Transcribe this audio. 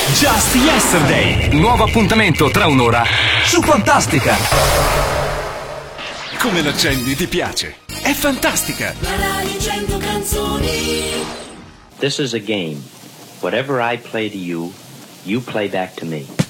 Just Yesterday, nuovo appuntamento tra un'ora su Fantastica. Come l'accendi ti piace? È fantastica. La Radio 100 canzoni. This is a game. Whatever I play to you, you play back to me.